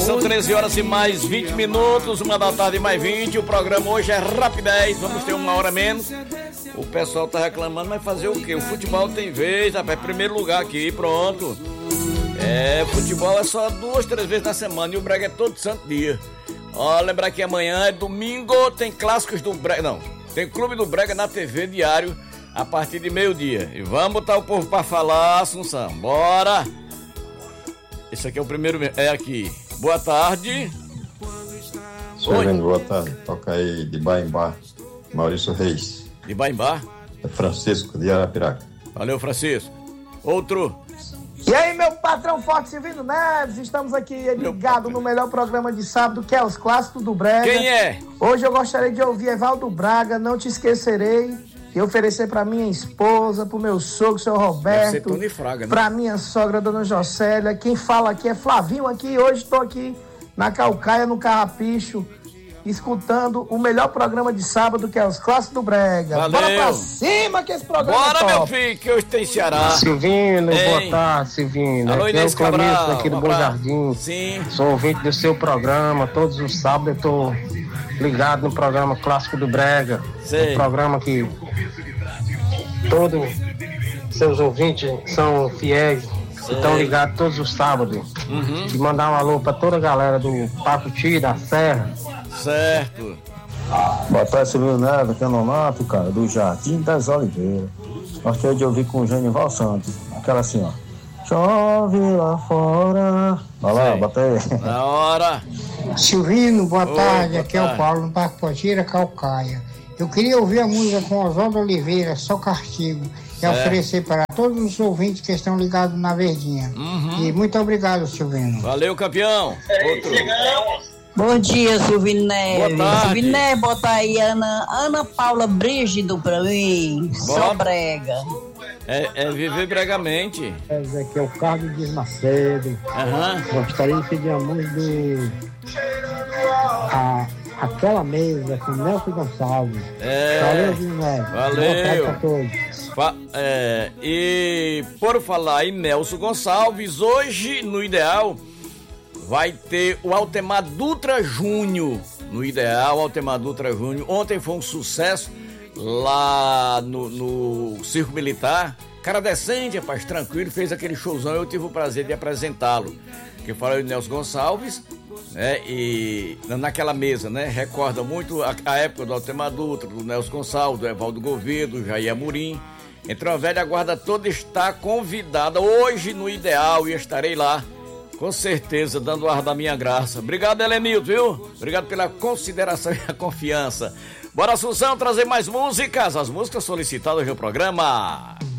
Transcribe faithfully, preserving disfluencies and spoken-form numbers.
São treze horas e mais vinte minutos, uma da tarde e mais vinte. O programa hoje é rapidez, vamos ter uma hora menos. O pessoal tá reclamando, mas fazer o quê? O futebol tem vez, rapaz, é primeiro lugar aqui, pronto. É, futebol é só duas, três vezes na semana e o Brega é todo santo dia. Ó, lembrar que amanhã é domingo, tem clássicos do Brega, não, tem Clube do Brega na T V diário a partir de meio-dia. E vamos botar o povo pra falar, Assunção, bora! Esse aqui é o primeiro, é aqui. Boa tarde. Silvino, boa tarde. Toca aí de bar em bar, Maurício Reis. De bar em bar? É Francisco, de Arapiraca. Valeu, Francisco. Outro. E aí, meu patrão forte, Silvino Neves, estamos aqui ligados no melhor programa de sábado, que é os clássicos do Brega. Quem é? Hoje eu gostaria de ouvir Evaldo Braga, Não Te Esquecerei, e oferecer pra minha esposa, pro meu sogro, seu Roberto, Tony Fraga, né? Pra minha sogra, dona Jocélia. Quem fala aqui é Flavinho aqui, hoje estou aqui na Calcaia, no Carrapicho, escutando o melhor programa de sábado, que é os clássicos do Brega. Valeu. Bora pra cima que esse programa Bora, é top. meu filho, que hoje tem Ceará. Silvino, Ei. boa tarde, Silvino. Alô, Aqui é Inês o Clamilson Cabral, aqui do um Bom abraço. Jardim. Sim. Sou ouvinte do seu programa, todos os sábados eu tô ligado no programa Clássico do Brega. Sei. Um programa que todos seus ouvintes são fiéis, Sei. estão ligados todos os sábados. Uhum. E mandar um alô pra toda a galera do Pacuti, da Serra. Certo. Boa tarde, Silvino Neves, aqui é o Nonato, cara, do Jardim das Oliveiras. Gostaria de ouvir com o Genival Santos, aquela assim, ó. Chove lá fora. Vai lá, Sei. bota aí. Na hora. Silvino, boa Oi, tarde, boa aqui é tarde. o Paulo, no Parque Potira, Calcaia. Eu queria ouvir a música com Oswaldo Oliveira, Só Castigo, e Certo. oferecer para todos os ouvintes que estão ligados na Verdinha. Uhum. E muito obrigado, Silvino. Valeu, campeão. Outro. Bom dia, Silvino Neves. Boa tarde. Silvino Neves, bota aí Ana, Ana Paula Brígido pra mim. Só Bota. Brega. É, é viver bregamente. Aqui é o Carlos Dias Macedo. Aham. Gostaria de pedir a música do a, Aquela Mesa com Nelson Gonçalves. É. Valeu, Silvino Neves. Valeu. Boa tarde pra todos. Fa- é, e por falar em Nelson Gonçalves, hoje no Ideal vai ter o Altemar Dutra Júnior. No Ideal, Altemar Dutra Júnior. Ontem foi um sucesso lá no, no Circo Militar. Cara decente, rapaz, tranquilo, fez aquele showzão. Eu tive o prazer de apresentá-lo. Que falou de Nelson Gonçalves, né? E naquela mesa, né? Recorda muito a, a época do Altemar Dutra, do Nelson Gonçalves, do Evaldo Gouveia, do Jair Amorim. Então a velha guarda toda está convidada hoje no Ideal e estarei lá, com certeza, dando o ar da minha graça. Obrigado, Helenildo, viu? Obrigado pela consideração e a confiança. Bora, Assunção, trazer mais músicas, as músicas solicitadas no programa.